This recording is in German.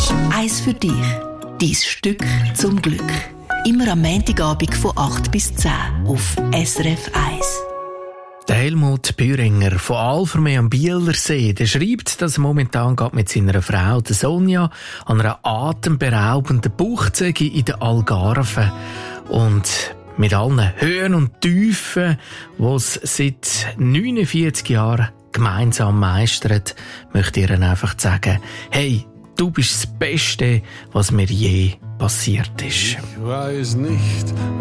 ist «Eis für dich». Dein Stück zum Glück. Immer am Montagabend von 8 bis 10 auf SRF 1. Der Helmut Bühringer von Alvermee am Bielersee, der schreibt, dass er momentan mit seiner Frau, der Sonja, an einer atemberaubenden Bucht in der Algarve. Und mit allen Höhen und Tiefen, die es seit 49 Jahren gemeinsam meistert, möchte ich ihr einfach sagen, hey, du bist das Beste, was mir je passiert ist. Ich weiß nicht,